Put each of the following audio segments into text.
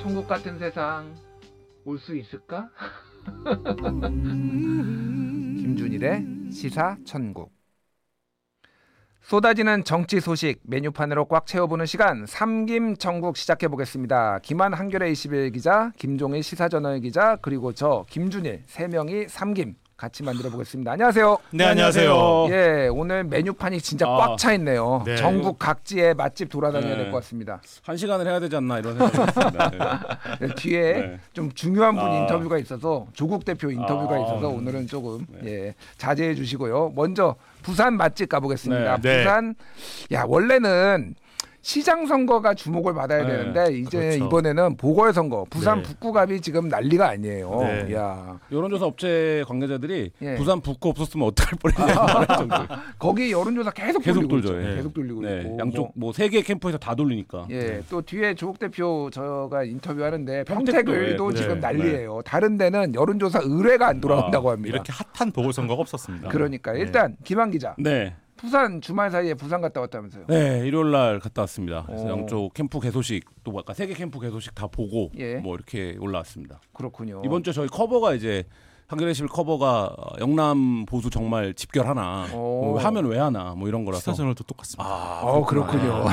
천국 같은 세상 올 수 있을까? 김준일의 시사천국. 쏟아지는 정치 소식 메뉴판으로 꽉 채워보는 시간 삼김천국 시작해보겠습니다. 김한 한겨레 21 기자, 김종일 시사저널 기자, 그리고 저 김준일, 세 명이 삼김 같이 만들어보겠습니다. 안녕하세요. 네, 안녕하세요. 예, 오늘 메뉴판이 진짜 꽉 차 있네요. 네. 전국 각지의 맛집 돌아다녀야 될 것 같습니다. 한 시간을 해야 되지 않나 이런 생각이 듭니다. 네, 뒤에 네. 좀 중요한 분 인터뷰가 있어서 조국 대표 인터뷰가 있어서 오늘은 조금 자제해 주시고요. 먼저 부산 맛집 가보겠습니다. 네. 부산, 야 원래는 시장 선거가 주목을 받아야 되는데 이제 그렇죠. 이번에는 보궐선거, 부산 네. 북구갑이 지금 난리가 아니에요. 네. 야 여론조사 업체 관계자들이 예. 부산 북구 없었으면 어떡할 뻔했냐 말할 정도. 거기 여론조사 계속 계속 돌리고 돌죠. 있죠. 예. 계속 돌리고 네, 있고 양쪽 뭐 세 개 캠프에서 다 돌리니까. 예, 또 뒤에 조국 대표 저가 인터뷰하는데 평택도, 평택을도 네, 지금 네, 난리예요. 다른 데는 여론조사 의뢰가 안 돌아온다고 합니다. 이렇게 핫한 보궐선거가 없었습니다. 그러니까 일단 김한 기자, 네. 부산 주말 사이에 부산 갔다 왔다면서요? 네, 일요일 날 갔다 왔습니다. 그래서 오. 양쪽 캠프 개소식 또 아까 세 개 캠프 개소식 다 보고 예. 뭐 이렇게 올라왔습니다. 그렇군요. 이번 주 저희 커버가 이제 한겨레 21 커버가 영남 보수 정말 집결하나 뭐 하면 왜 하나 뭐 이런 거라서. 시사저널도 똑같습니다. 그렇군요.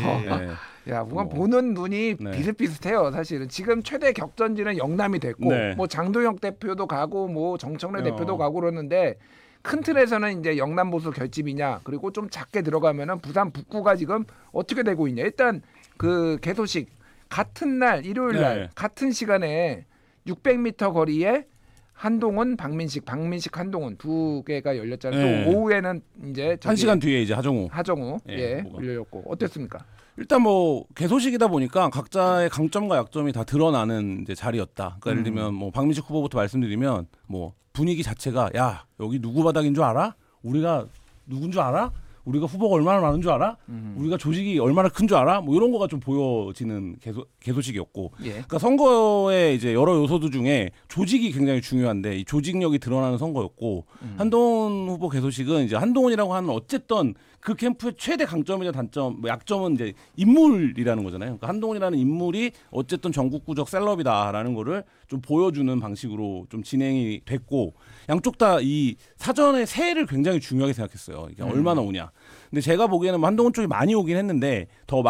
네. 야, 뭔가 뭐. 보는 눈이 네. 비슷비슷해요. 사실은 지금 최대 격전지는 영남이 됐고, 네. 뭐 장도영 대표도 가고, 뭐 정청래 어. 대표도 가고 그러는데 큰 틀에서는 이제 영남 보수 결집이냐, 그리고 좀 작게 들어가면은 부산 북구가 지금 어떻게 되고 있냐. 일단 그 개소식 같은 날 일요일 날 네. 같은 시간에 600m 거리에 한동훈, 박민식 한동훈 두 개가 열렸잖아요. 네. 또 오후에는 이제 한 시간 뒤에 이제 하정우. 하정우 예, 뭐가. 열렸고 어땠습니까? 일단 뭐 개소식이다 보니까 각자의 강점과 약점이 다 드러나는 이제 자리였다. 그러니까 예를 들면 뭐 박민식 후보부터 말씀드리면 뭐 분위기 자체가 야 여기 누구 바닥인 줄 알아? 우리가 누군 줄 알아? 우리가 후보가 얼마나 많은 줄 알아? 우리가 조직이 얼마나 큰 줄 알아? 뭐 이런 거가 좀 보여지는 개소식이었고, 예. 그러니까 선거의 이제 여러 요소들 중에 조직이 굉장히 중요한데 이 조직력이 드러나는 선거였고, 한동훈 후보 개소식은 이제 한동훈이라고 하는 어쨌든 그 캠프의 최대 강점이자 단점, 뭐 약점은 이제 인물이라는 거잖아요. 그러니까 한동훈이라는 인물이 어쨌든 전국구적 셀럽이다라는 거를 좀 보여주는 방식으로 좀 진행이 됐고, 양쪽 다 이 사전의 세를 굉장히 중요하게 생각했어요. 이게 얼마나 오냐. 근데 제가 보기에는 뭐 한동훈 쪽이 많이 오긴 했는데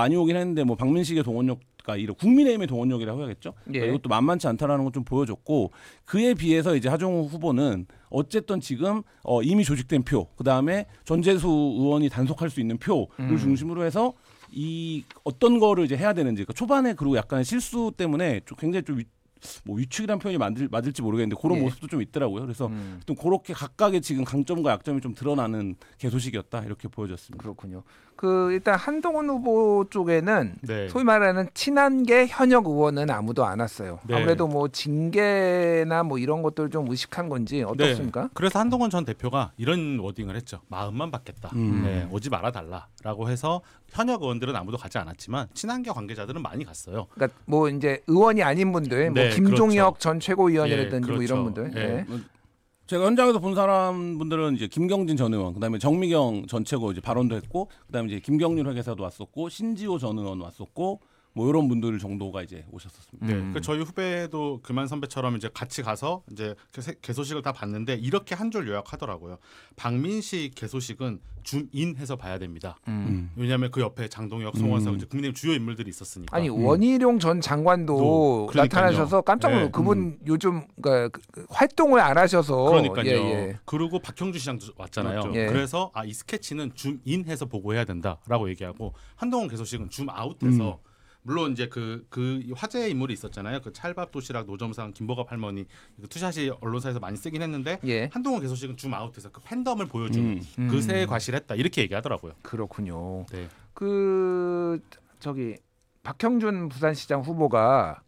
뭐 박민식의 동원력과 이런 국민의힘의 동원력이라고 해야겠죠. 그러니까 예. 이것도 만만치 않다라는 걸 좀 보여줬고, 그에 비해서 이제 하정우 후보는 어쨌든 지금 이미 조직된 표, 그 다음에 전재수 의원이 단속할 수 있는 표를 중심으로 해서 이 어떤 거를 이제 해야 되는지, 그러니까 초반에 그리고 약간의 실수 때문에 좀 굉장히 좀 뭐 위축이라는 표현이 맞을지 모르겠는데 그런 예. 모습도 좀 있더라고요. 그래서 좀 그렇게 각각의 지금 강점과 약점이 좀 드러나는 개소식이었다 이렇게 보여졌습니다. 그렇군요. 그 일단 한동훈 후보 쪽에는 네. 소위 말하는 친한계 현역 의원은 아무도 안 왔어요. 네. 아무래도 뭐 징계나 뭐 이런 것들 좀 의식한 건지 어떻습니까? 네. 그래서 한동훈 전 대표가 이런 워딩을 했죠. 마음만 받겠다. 음. 네, 오지 말아달라라고 해서 현역 의원들은 아무도 가지 않았지만 친한계 관계자들은 많이 갔어요. 그러니까 뭐 이제 의원이 아닌 분들, 뭐 네, 김종혁 그렇죠. 전 최고위원이라든지 예, 뭐 이런 그렇죠. 분들. 예. 예. 제가 현장에서 본 사람분들은 이제 김경진 전 의원, 그다음에 정미경 전 최고 이제 발언도 했고, 그다음에 이제 김경률 회계사도 왔었고, 신지호 전 의원 왔었고, 뭐 이런 분들 정도가 이제 오셨었습니다. 네, 그 저희 후배도 금한 선배처럼 이제 같이 가서 이제 개소식을 다 봤는데 이렇게 한 줄 요약하더라고요. 박민식 개소식은 줌인해서 봐야 됩니다. 왜냐하면 그 옆에 장동혁, 송원석 이제 국민의힘 주요 인물들이 있었으니까. 아니 원희룡 전 장관도 그러니까요. 나타나셔서 깜짝 놀랐어요. 예. 그분 요즘 그러니까 활동을 안 하셔서 그러니까요. 예. 그리고 박형주 시장도 왔잖아요. 맞죠. 예. 그래서 이 스케치는 줌인해서 보고해야 된다라고 얘기하고 한동훈 개소식은 줌아웃해서 물론 이제 그 화제의 인물이 있었잖아요. 그 찰밥 도시락 노점상 김보갑 할머니 그 투샷이 언론사에서 많이 쓰긴 했는데 예. 한동훈 개소식은 줌아웃해서 그 팬덤을 보여주는 그새에 과실했다 이렇게 얘기하더라고요. 그렇군요. 네. 그 저기 박형준 부산시장 후보가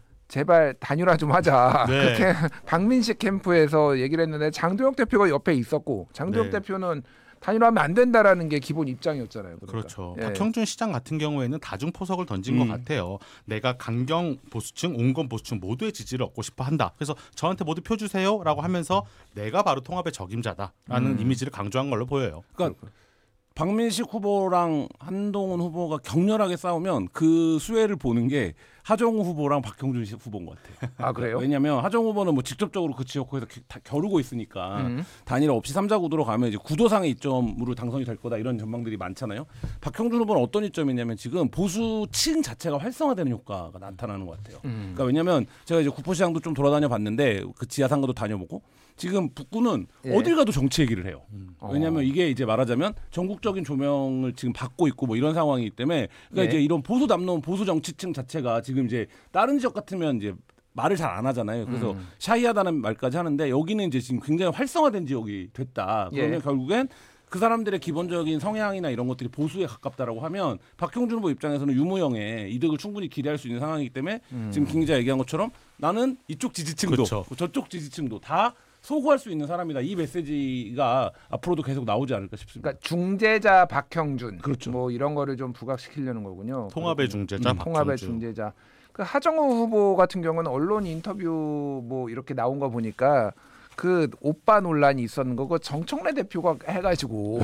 제발 단일화 좀 하자. 네. 그렇게 박민식 캠프에서 얘기를 했는데 장도혁 대표가 옆에 있었고 장도혁 네. 대표는 단일화하면 안 된다라는 게 기본 입장이었잖아요. 그러니까. 그렇죠. 예. 박형준 시장 같은 경우에는 다중 포석을 던진 것 같아요. 내가 강경 보수층, 온건 보수층 모두의 지지를 얻고 싶어 한다. 그래서 저한테 모두 표 주세요라고 하면서 내가 바로 통합의 적임자다라는 이미지를 강조한 걸로 보여요. 그러니까 박민식 후보랑 한동훈 후보가 격렬하게 싸우면 그 수혜를 보는 게 하정우 후보랑 박형준 후보인 것 같아요. 아 그래요? 왜냐하면 하정우 후보는 뭐 직접적으로 그 지역구에서 다 겨루고 있으니까 단일화 없이 3자 구도로 가면 이제 구도상의 이점으로 당선이 될 거다 이런 전망들이 많잖아요. 박형준 후보는 어떤 이점이냐면 지금 보수층 자체가 활성화되는 효과가 나타나는 것 같아요. 그러니까 왜냐하면 제가 이제 구포시장도 좀 돌아다녀 봤는데 그 지하상가도 다녀보고 지금 북구는 예. 어딜 가도 정치 얘기를 해요. 어. 왜냐하면 이게 이제 말하자면 전국적인 조명을 지금 받고 있고 뭐 이런 상황이기 때문에 그러니까 예. 이제 이런 보수 담론 보수 정치층 자체가 지금 이제 다른 지역 같으면 이제 말을 잘 안 하잖아요. 그래서 샤이하다는 말까지 하는데 여기는 이제 지금 굉장히 활성화된 지역이 됐다. 그러면 예. 결국엔 그 사람들의 기본적인 성향이나 이런 것들이 보수에 가깝다라고 하면 박형준 후보 입장에서는 유무형의 이득을 충분히 기대할 수 있는 상황이기 때문에 지금 김 기자 얘기한 것처럼 나는 이쪽 지지층도 그쵸. 저쪽 지지층도 다 소구할 수 있는 사람이다. 이 메시지가 앞으로도 계속 나오지 않을까 싶습니다. 그러니까 중재자 박형준, 그렇죠. 뭐 이런 거를 좀 부각시키려는 거군요. 통합의 중재자 통합의 박형준. 중재자. 그 하정우 후보 같은 경우는 언론 인터뷰 뭐 이렇게 나온 거 보니까 그 오빠 논란이 있었는 거고 정청래 대표가 해가지고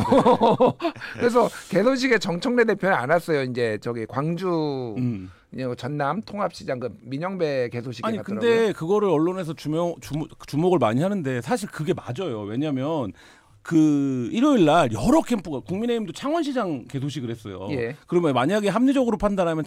그래서 개소식에 정청래 대표는 안 왔어요. 이제 저기 광주 전남 통합시장 그 민영배 개소식에 아니 갔더라고요. 근데 그거를 언론에서 주목을 많이 하는데 사실 그게 맞아요. 왜냐하면 그 일요일 날 여러 캠프가 국민의힘도 창원시장 개소식을 했어요. 예. 그러면 만약에 합리적으로 판단하면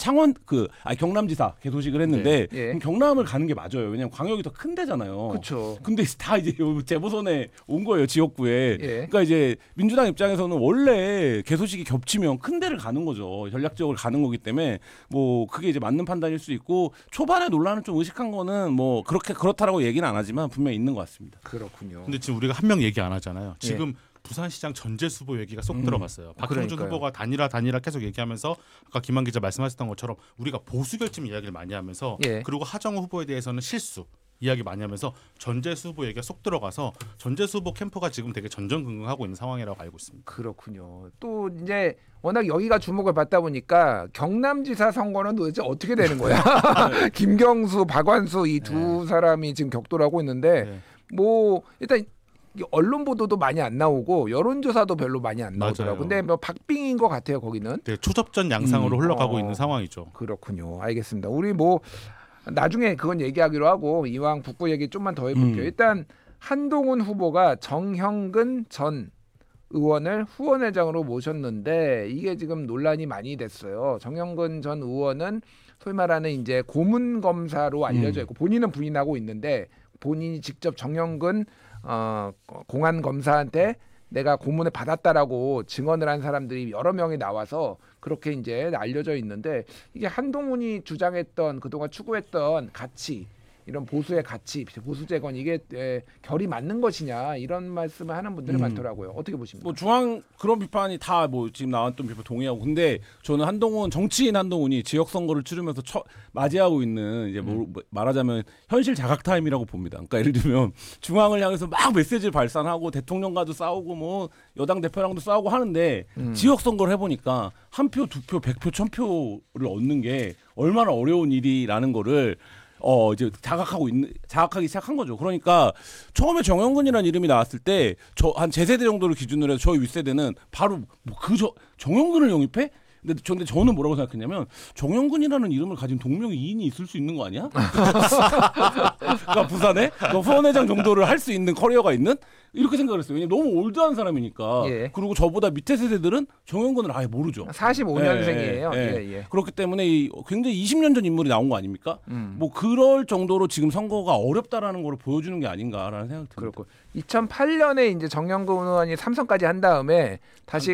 경남지사 개소식을 했는데 예. 그럼 경남을 가는 게 맞아요. 왜냐하면 광역이 더 큰 데잖아요. 그렇죠. 근데 다 이제 재보선에 온 거예요, 지역구에. 예. 그러니까 이제 민주당 입장에서는 원래 개소식이 겹치면 큰 데를 가는 거죠. 전략 지역을 가는 거기 때문에 뭐 그게 이제 맞는 판단일 수 있고 초반에 논란을 좀 의식한 거는 뭐 그렇다라고 얘기는 안 하지만 분명히 있는 것 같습니다. 그렇군요. 근데 지금 우리가 한 명 얘기 안 하잖아요. 지금 부산시장 전재수 후보 얘기가 쏙 들어갔어요. 박형준 그러니까요. 후보가 단일화 계속 얘기하면서 아까 김한 기자 말씀하셨던 것처럼 우리가 보수 결집 이야기를 많이 하면서 예. 그리고 하정우 후보에 대해서는 실수 이야기 많이 하면서 전재수 후보 얘기가 쏙 들어가서 전재수 후보 캠프가 지금 되게 전전긍긍하고 있는 상황이라고 알고 있습니다. 그렇군요. 또 이제 워낙 여기가 주목을 받다 보니까 경남지사 선거는 도대체 어떻게 되는 거야? 김경수, 박완수 이 두 사람이 지금 격돌을 하고 있는데 네. 뭐 일단 언론 보도도 많이 안 나오고 여론조사도 별로 많이 안 나오더라고. 맞아요. 근데 뭐 박빙인 것 같아요. 거기는. 네, 초접전 양상으로 흘러가고 있는 상황이죠. 그렇군요. 알겠습니다. 우리 뭐 나중에 그건 얘기하기로 하고 이왕 북구 얘기 좀만 더 해볼게요. 일단 한동훈 후보가 정형근 전 의원을 후원회장으로 모셨는데 이게 지금 논란이 많이 됐어요. 정형근 전 의원은 소위 말하는 이제 고문 검사로 알려져 있고 본인은 부인하고 있는데 본인이 직접 정형근 공안 검사한테 내가 고문을 받았다라고 증언을 한 사람들이 여러 명이 나와서 그렇게 이제 알려져 있는데 이게 한동훈이 주장했던 그동안 추구했던 가치 이런 보수의 가치, 보수 재건 이게 결이 맞는 것이냐 이런 말씀을 하는 분들이 많더라고요. 어떻게 보십니까? 뭐 중앙 그런 비판이 다 뭐 지금 나왔던 비판 동의하고 근데 저는 정치인 한동훈이 지역 선거를 치르면서 맞이하고 있는 이제 뭐 말하자면 현실 자각 타임이라고 봅니다. 그러니까 예를 들면 중앙을 향해서 막 메시지를 발산하고 대통령과도 싸우고 뭐 여당 대표랑도 싸우고 하는데 지역 선거를 해보니까 한 표, 두 표, 100표, 1000표를 얻는 게 얼마나 어려운 일이라는 거를 이제 자각하기 시작한 거죠. 그러니까 처음에 정형근이라는 이름이 나왔을 때 한 제 세대 정도를 기준으로 해서 저희 윗세대는 바로 정형근을 영입해? 근데 저는 뭐라고 생각했냐면 정형근이라는 이름을 가진 동명이인이 있을 수 있는 거 아니야? 그러니까 부산에 후원회장 정도를 할 수 있는 커리어가 있는 이렇게 생각을 했어요. 왜냐면 너무 올드한 사람이니까. 예. 그리고 저보다 밑에 세대들은 정형근을 아예 모르죠. 45년생이에요. 예. 그렇기 때문에 굉장히 20년 전 인물이 나온 거 아닙니까? 뭐 그럴 정도로 지금 선거가 어렵다라는 걸 보여주는 게 아닌가라는 생각이 듭니다. 그렇고 2008년에 이제 정형근 의원이 삼선까지 한 다음에 다시